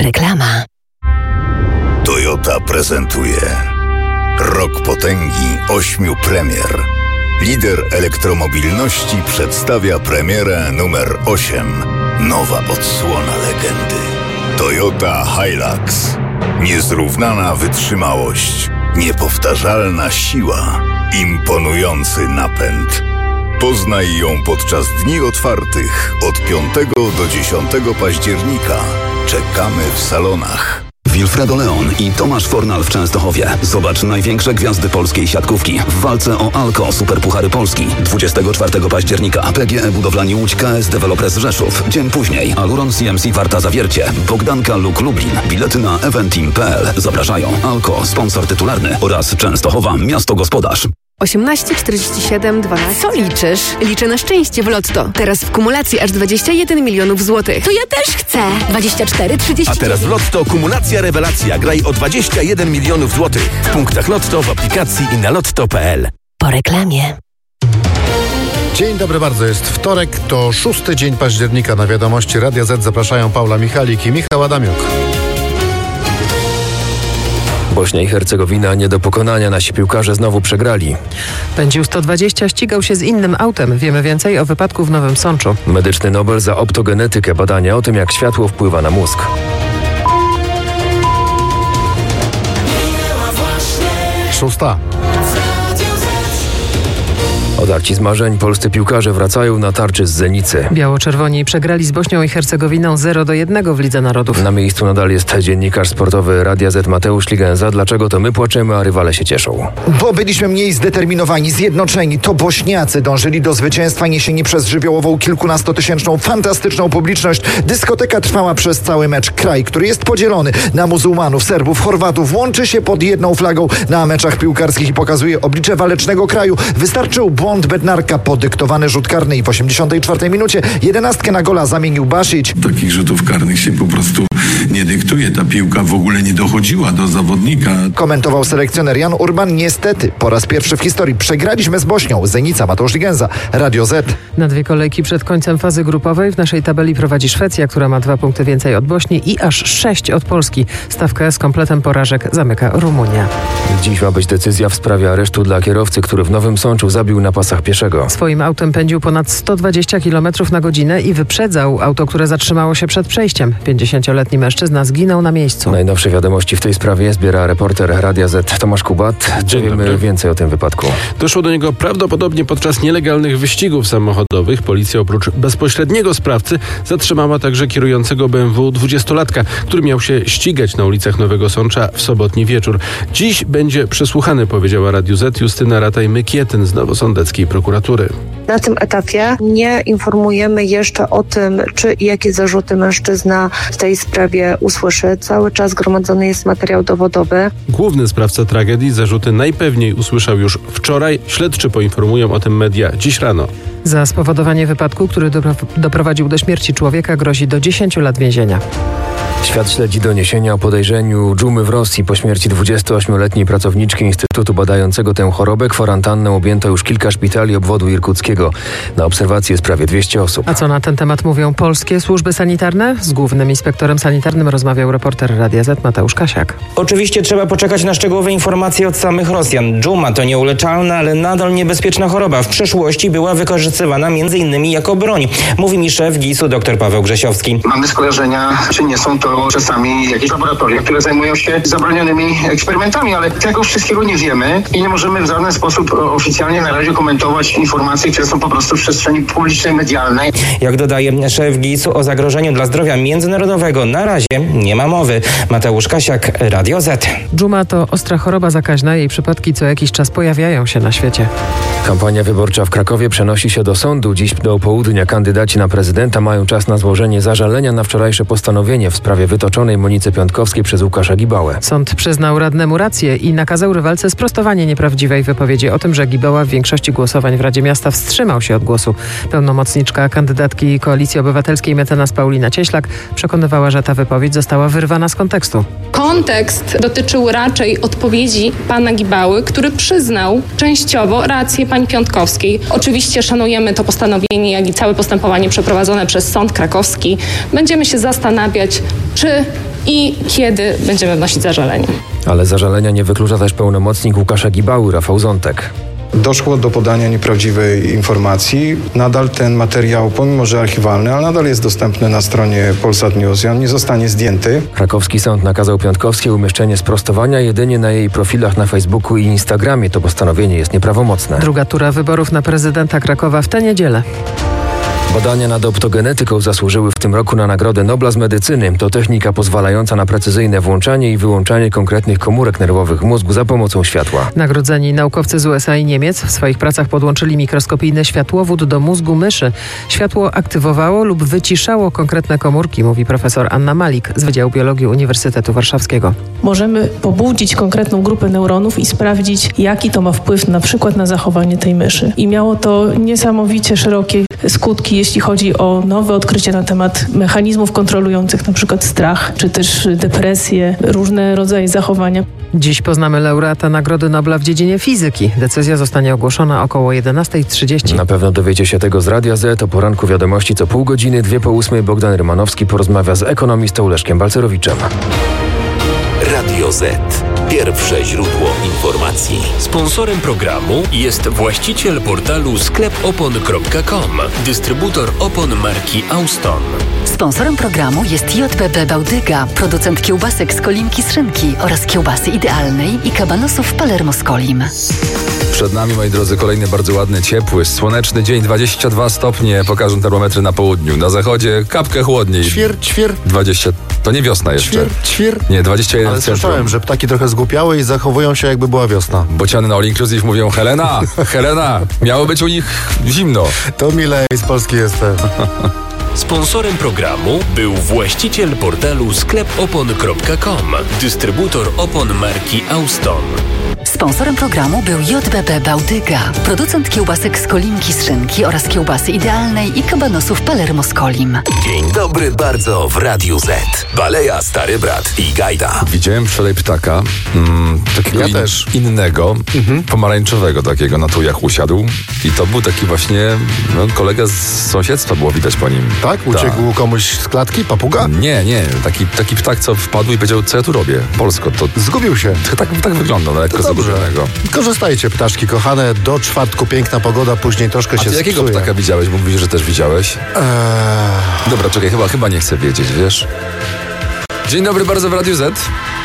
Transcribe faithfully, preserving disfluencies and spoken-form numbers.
Reklama. Toyota prezentuje Rok potęgi ośmiu premier. Lider elektromobilności przedstawia premierę numer osiem. Nowa odsłona legendy. Toyota Hilux. Niezrównana wytrzymałość, niepowtarzalna siła, imponujący napęd. Poznaj ją podczas dni otwartych od piątego do dziesiątego października. Czekamy w salonach. Wilfredo Leon i Tomasz Fornal w Częstochowie. Zobacz największe gwiazdy polskiej siatkówki w walce o Alko Superpuchary Polski. dwudziestego czwartego października P G E Budowlani Łódź, K S Developers Rzeszów. Dzień później Aluron C M C Warta Zawiercie, Bogdanka Luk Lublin. Bilety na eventeam kropka p l. Zapraszają Alko, sponsor tytularny oraz Częstochowa, miasto gospodarz. osiemnaście czterdzieści siedem dwanaście. Co liczysz? Liczę na szczęście w Lotto. Teraz w kumulacji aż dwadzieścia jeden milionów złotych. To ja też chcę. dwadzieścia cztery trzydzieści. A teraz w Lotto kumulacja rewelacja. Graj o dwadzieścia jeden milionów złotych. W punktach Lotto, w aplikacji i na lotto kropka p l. Po reklamie. Dzień dobry bardzo, jest wtorek, to szósty dzień października. Na wiadomości Radia Z zapraszają Paula Michalik i Michał Adamiuk. Bośnia i Hercegowina nie do pokonania, nasi piłkarze znowu przegrali. Pędził sto dwadzieścia, ścigał się z innym autem. Wiemy więcej o wypadku w Nowym Sączu. Medyczny Nobel za optogenetykę, badania o tym, jak światło wpływa na mózg. Szósta. Odarci z marzeń, polscy piłkarze wracają na tarczy z Zenicy. Biało-czerwoni przegrali z Bośnią i Hercegowiną zero do jednego w Lidze Narodów. Na miejscu nadal jest dziennikarz sportowy Radia Z Mateusz Ligenza. Dlaczego to my płaczemy, a rywale się cieszą? Bo byliśmy mniej zdeterminowani, zjednoczeni. To Bośniacy dążyli do zwycięstwa, niesieni przez żywiołową kilkunastotysięczną fantastyczną publiczność. Dyskoteka trwała przez cały mecz. Kraj, który jest podzielony na muzułmanów, Serbów, Chorwatów, łączy się pod jedną flagą na meczach piłkarskich i pokazuje oblicze walecznego kraju. Wystarczył błąd Bednarka, podyktowany rzut karny i w osiemdziesiątej czwartej minucie jedenastkę na gola zamienił Basić. Takich rzutów karnych się po prostu nie dyktuje. Ta piłka w ogóle nie dochodziła do zawodnika. Komentował selekcjoner Jan Urban. Niestety, po raz pierwszy w historii przegraliśmy z Bośnią. Zenica, Mateusz Ligenza, Radio Z. Na dwie kolejki przed końcem fazy grupowej w naszej tabeli prowadzi Szwecja, która ma dwa punkty więcej od Bośni i aż sześć od Polski. Stawkę z kompletem porażek zamyka Rumunia. Dziś ma być decyzja w sprawie aresztu dla kierowcy, który w Nowym Sączu zabił na pasach pieszego. Swoim autem pędził ponad sto dwadzieścia kilometrów na godzinę i wyprzedzał auto, które zatrzymało się przed przejściem. pięćdziesięcioletni mężczyzna zginął na miejscu. Najnowsze wiadomości w tej sprawie zbiera reporter Radia Z Tomasz Kubat. Dzień Wiemy dobry. więcej o tym wypadku. Doszło do niego prawdopodobnie podczas nielegalnych wyścigów samochodowych. Policja oprócz bezpośredniego sprawcy zatrzymała także kierującego B M W dwudziestolatka, który miał się ścigać na ulicach Nowego Sącza w sobotni wieczór. Dziś będzie przesłuchany, powiedziała Radiu Z Justyna Rataj-Mykietyn z Nowosądeckiej prokuratury. Na tym etapie nie informujemy jeszcze o tym, czy i jakie zarzuty mężczyzna w tej sprawie usłyszy. Cały czas gromadzony jest materiał dowodowy. Główny sprawca tragedii zarzuty najpewniej usłyszał już wczoraj. Śledczy poinformują o tym media dziś rano. Za spowodowanie wypadku, który dopro- doprowadził do śmierci człowieka, grozi do dziesięciu lat więzienia. Świat śledzi doniesienia o podejrzeniu dżumy w Rosji po śmierci dwudziestoośmioletniej pracowniczki Instytutu badającego tę chorobę. Kwarantanną objęto już kilka szpitali obwodu irkuckiego. Na obserwacji jest prawie dwieście osób. A co na ten temat mówią polskie służby sanitarne? Z głównym inspektorem sanitarnym rozmawiał reporter Radia Z Mateusz Kasiak. Oczywiście trzeba poczekać na szczegółowe informacje od samych Rosjan. Dżuma to nieuleczalna, ale nadal niebezpieczna choroba. W przeszłości była wykorzystywana między innymi jako broń. Mówi mi szef gisu dr Paweł Grzesiowski. Mamy skojarzenia, czy nie są to czasami jakieś laboratoria, które zajmują się zabronionymi eksperymentami, ale tego wszystkiego nie wiemy i nie możemy w żaden sposób oficjalnie na razie komentować informacji, które są po prostu w przestrzeni publicznej, medialnej. Jak dodaje szef gisu, o zagrożeniu dla zdrowia międzynarodowego na razie nie ma mowy. Mateusz Kasiak, Radio Z. Dżuma to ostra choroba zakaźna. Jej przypadki co jakiś czas pojawiają się na świecie. Kampania wyborcza w Krakowie przenosi się do sądu. Dziś do południa kandydaci na prezydenta mają czas na złożenie zażalenia na wczorajsze postanowienie w sprawie wytoczonej Monice Piątkowskiej przez Łukasza Gibałę. Sąd przyznał radnemu rację i nakazał rywalce sprostowanie nieprawdziwej wypowiedzi o tym, że Gibała w większości głosowań w Radzie Miasta wstrzymał się od głosu. Pełnomocniczka kandydatki Koalicji Obywatelskiej mecenas Paulina Cieślak przekonywała, że ta wypowiedź została wyrwana z kontekstu. Kontekst dotyczył raczej odpowiedzi pana Gibały, który przyznał częściowo rację pani Piątkowskiej. Oczywiście szanujemy to postanowienie, jak i całe postępowanie przeprowadzone przez Sąd Krakowski. Będziemy się zastanawiać, czy i kiedy będziemy wnosić zażalenie. Ale zażalenia nie wyklucza też pełnomocnik Łukasza Gibały, Rafał Zątek. Doszło do podania nieprawdziwej informacji. Nadal ten materiał, pomimo że archiwalny, ale nadal jest dostępny na stronie Polsat News i on nie zostanie zdjęty. Krakowski sąd nakazał Piątkowskiej umieszczenie sprostowania jedynie na jej profilach na Facebooku i Instagramie. To postanowienie jest nieprawomocne. Druga tura wyborów na prezydenta Krakowa w tę niedzielę. Badania nad optogenetyką zasłużyły w tym roku na Nagrodę Nobla z medycyny. To technika pozwalająca na precyzyjne włączanie i wyłączanie konkretnych komórek nerwowych mózgu za pomocą światła. Nagrodzeni naukowcy z U S A i Niemiec w swoich pracach podłączyli mikroskopijny światłowód do mózgu myszy. Światło aktywowało lub wyciszało konkretne komórki, mówi profesor Anna Malik z Wydziału Biologii Uniwersytetu Warszawskiego. Możemy pobudzić konkretną grupę neuronów i sprawdzić, jaki to ma wpływ na przykład na zachowanie tej myszy. I miało to niesamowicie szerokie skutki, jeśli chodzi o nowe odkrycia na temat mechanizmów kontrolujących na przykład strach, czy też depresję, różne rodzaje zachowania. Dziś poznamy laureata Nagrody Nobla w dziedzinie fizyki. Decyzja zostanie ogłoszona około jedenasta trzydzieści. Na pewno dowiecie się tego z Radia Z. O poranku wiadomości co pół godziny, dwie po ósmej Bogdan Rymanowski porozmawia z ekonomistą Leszkiem Balcerowiczem. Radio Z. Pierwsze źródło informacji. Sponsorem programu jest właściciel portalu sklep opon kropka com, dystrybutor opon marki Auston. Sponsorem programu jest J B B Bałtyka, producent kiełbasek z kolimki z szynki oraz kiełbasy idealnej i kabanosów Palermo z kolim. Przed nami, moi drodzy, kolejny bardzo ładny, ciepły, słoneczny dzień. dwadzieścia dwa stopnie pokażą termometry na południu. Na zachodzie kapkę chłodniej. Ćwir, ćwir. dwadzieścia. To nie wiosna jeszcze. Ćwir, ćwir. Nie, dwadzieścia jeden Ale w centrum. słyszałem, że ptaki trochę zgłupiały i zachowują się, jakby była wiosna. Bociany na All Inclusive mówią: Helena, Helena, miało być u nich zimno. To Milej z Polski jestem. Sponsorem programu był właściciel portalu sklep opon kropka com, dystrybutor opon marki Auston. Sponsorem programu był J B B Bałtyka, producent kiełbasek z kolimki z szynki oraz kiełbasy idealnej i kabanosów Palermo z kolim. Dzień dobry bardzo w Radiu Z. Baleja, Stary Brat i Gajda. Widziałem wczoraj ptaka, mm, takiego ja in, też. innego, mhm. pomarańczowego takiego, na tujach usiadł i to był taki właśnie no, kolega z sąsiedztwa, było widać po nim. Tak? Uciekł Ta. komuś z klatki? Papuga? Nie, nie. Taki, taki ptak, co wpadł i powiedział: co ja tu robię? Polsko. To zgubił się. Tak, tak wygląda, lekko zagubionego. Korzystajcie, ptaszki kochane. Do czwartku piękna pogoda, później troszkę A się ty jakiego spsuje. ptaka widziałeś? Bo mówisz, że też widziałeś. Eee... Dobra, czekaj, chyba, chyba nie chcę wiedzieć, wiesz? Dzień dobry bardzo w Radiu Z.